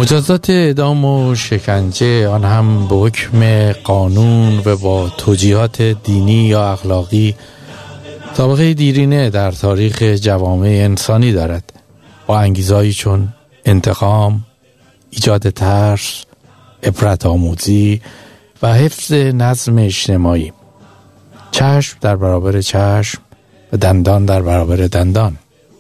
مجازات اعدام و شکنجه، آن هم به حکم قانون و با توجیهات دینی یا اخلاقی، سابقه دیرینه در تاریخ جوامع انسانی دارد، با انگیزهایی چون انتقام، ایجاد ترس، عبرت آموزی و حفظ نظم اجتماعی. چشم در برابر چشم و دندان در برابر دندان.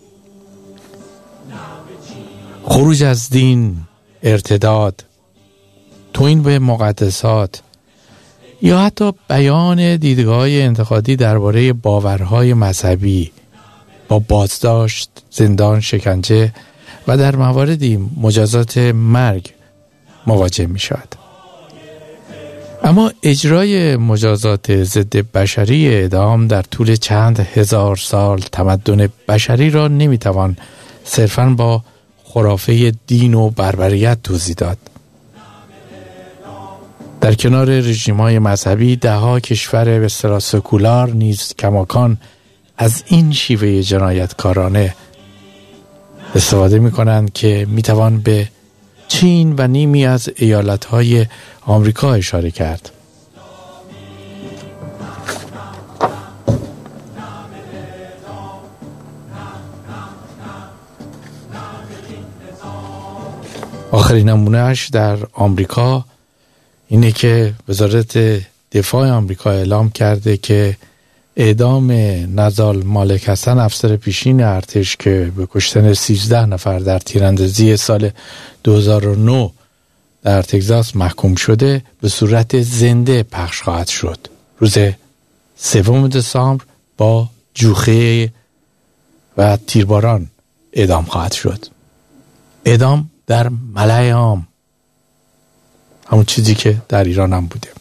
خروج از دین، ارتداد، توهین به مقدسات یا حتی بیان دیدگاه‌های انتقادی درباره باورهای مذهبی با بازداشت، زندان، شکنجه و در مواردی مجازات مرگ مواجه می شود. اما اجرای مجازات ضد بشری اعدام در طول چند هزار سال تمدن بشری را نمی توان صرفاً با خرافه دین و بربریت توضیح داد. در کنار رژیم‌های مذهبی، ده‌ها کشور به اصطلاح سکولار نیز کماکان از این شیوه جنایتکارانه استفاده می‌کنند که می‌توان به چین و نیمی از ایالت‌های آمریکا اشاره کرد. آخرین نمونهش در آمریکا اینه که وزارت دفاع آمریکا اعلام کرده که اعدام نزال مالک حسن، افسر پیشین ارتش که به کشتن 13 نفر در تیراندازی سال 2009 در تگزاس محکوم شده، به صورت زنده پخش خواهد شد. روز 3 دسامبر با جوخه و تیرباران اعدام خواهد شد. اعدام در ملأ عام، همون چیزی که در ایران هم بوده.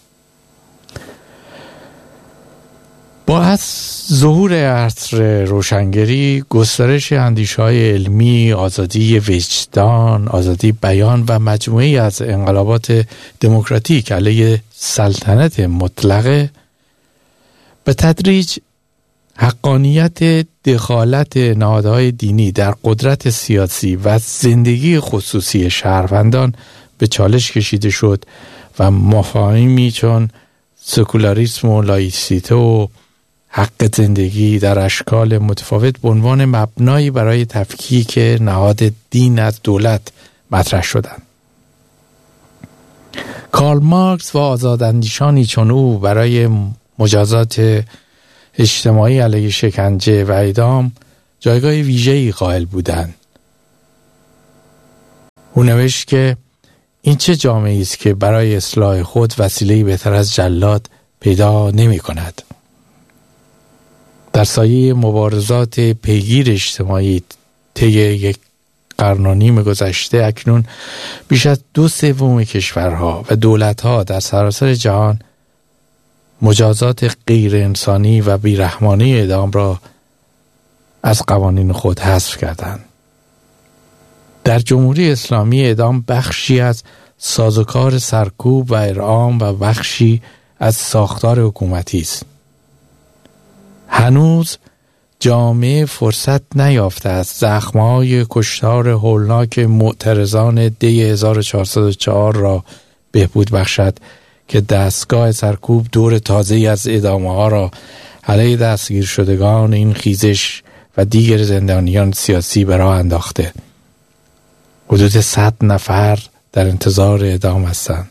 با از ظهور عصر روشنگری، گسترش اندیشه‌های علمی، آزادی وجدان، آزادی بیان و مجموعه‌ای از انقلابات دموکراتیک علیه سلطنت مطلقه، به تدریج حقانیت دخالت نهادهای دینی در قدرت سیاسی و زندگی خصوصی شهروندان به چالش کشیده شد و مفاهیمی چون سکولاریسم و لایسیته و حق زندگی در اشکال متفاوت به عنوان مبنایی برای تفکیک نهاد دین از دولت مطرح شدند. کارل مارکس و آزاداندیشانی چون او برای مجازات اجتماعی علیه شکنجه و اعدام جایگاه ویژه‌ای قائل بودند. او نوشت که این چه جامعه‌ای است که برای اصلاح خود وسیله‌ای بهتر از جلاد پیدا نمی‌کند. در سایه مبارزات پیگیر اجتماعی طی 1 قرن و نیم گذشته، اکنون بیش از 2/3 کشورها و دولت‌ها در سراسر جهان مجازات غیر انسانی و بیرحمانه اعدام را از قوانین خود حذف کردند. در جمهوری اسلامی اعدام بخشی از سازوکار سرکوب و ارعام و بخشی از ساختار حکومتی است. هنوز جامعه فرصت نیافته است زخم‌های کشتار هولناک معترضان دی 1404 را بهبود بخشد که دستگاه سرکوب دور تازه‌ای از ادامه‌ها را علیه دستگیر شدگان این خیزش و دیگر زندانیان سیاسی به راه انداخته. حدود 100 نفر در انتظار اعدام هستند.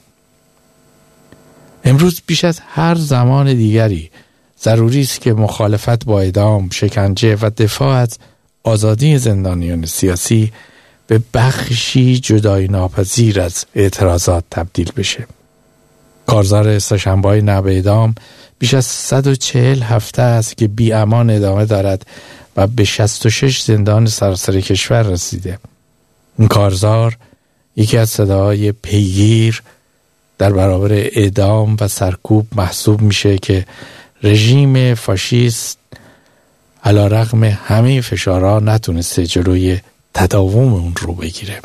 امروز بیش از هر زمان دیگری ضروری است که مخالفت با اعدام، شکنجه و دفاع از آزادی زندانیان سیاسی به بخشی جدایی ناپذیر از اعتراضات تبدیل بشه. کارزار سه‌شنبه‌های نب اعدام بیش از 140 هفته است که بی امان ادامه دارد و به 66 زندان سراسر کشور رسیده. این کارزار یکی از صداهای پیگیر در برابر اعدام و سرکوب محسوب میشه که رژیم فاشیست علیرغم همه فشارها نتونسته جلوی تداوم اون رو بگیره.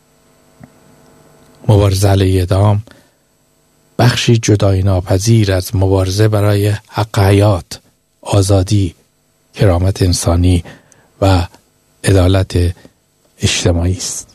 مبارزه علیه اعدام بخشی جدایی ناپذیر از مبارزه برای حق حیات، آزادی، کرامت انسانی و عدالت اجتماعی است.